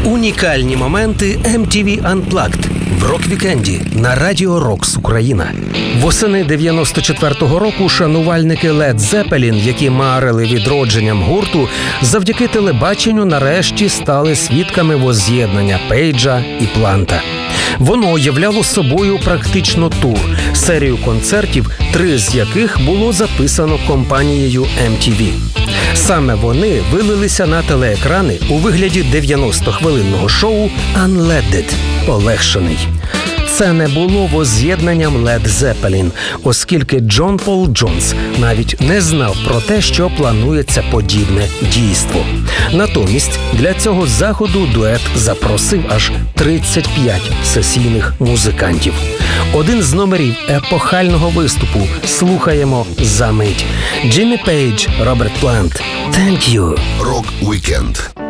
Унікальні моменти MTV Unplugged в рок-вікенді на Радіо Рокс Україна. Восени 94-го року шанувальники Led Zeppelin, які марили відродженням гурту, завдяки телебаченню нарешті стали свідками возз'єднання Пейджа і Планта. Воно являло собою практично тур, серію концертів, 3 з яких було записано компанією MTV. Саме вони вилилися на телеекрани у вигляді 90-хвилинного шоу «Unleaded» – «Полегшений». Це не було возз'єднанням Led Zeppelin, оскільки Джон Пол Джонс навіть не знав про те, що планується подібне дійство. Натомість для цього заходу дует запросив аж 35 сесійних музикантів. Один з номерів епохального виступу слухаємо за мить. Джиммі Пейдж, Роберт Плант. Thank you. Рок-вікенд.